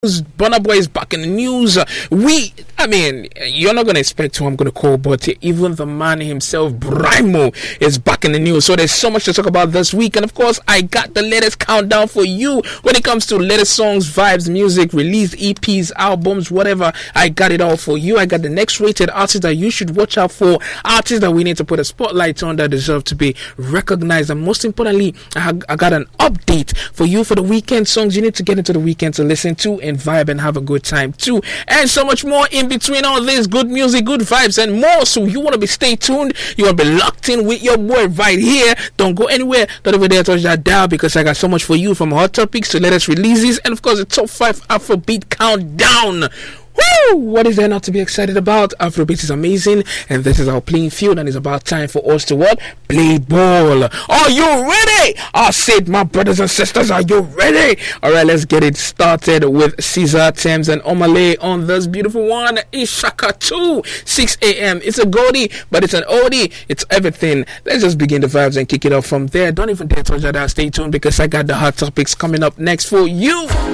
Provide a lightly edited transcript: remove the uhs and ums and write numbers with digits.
Burna Boy is back in the news. You're not going to expect who I'm going to call, but even the man himself, Brymo, is back in the news. So there's so much to talk about this week. And of course, I got the latest countdown for you when it comes to latest songs, vibes, music, released EPs, albums, whatever. I got it all for you. I got the next rated artists that you should watch out for, artists that we need to put a spotlight on that deserve to be recognized. And most importantly, I got an update for you for the weekend songs you need to get into the weekend to listen to and vibe and have a good time too, and so much more in between all this good music, good vibes, and more. So you want to stay tuned, you want to be locked in with your boy right here. Don't go anywhere, don't over there touch that dial, because I got so much for you, from hot topics to latest releases, and of course the top 5 Afrobeat countdown. Woo! What is there not to be excited about? Afrobeat is amazing, and this is our playing field, and it's about time for us to what? Play ball. Are you ready? I said, my brothers and sisters, are you ready? Alright, let's get it started with Caesar, Thames, and Omale on this beautiful one. Ishaka 2, 6 a.m. It's a goldie, but it's an oldie. It's everything. Let's just begin the vibes and kick it off from there. Don't even dare touch that. Stay tuned, because I got the hot topics coming up next for you.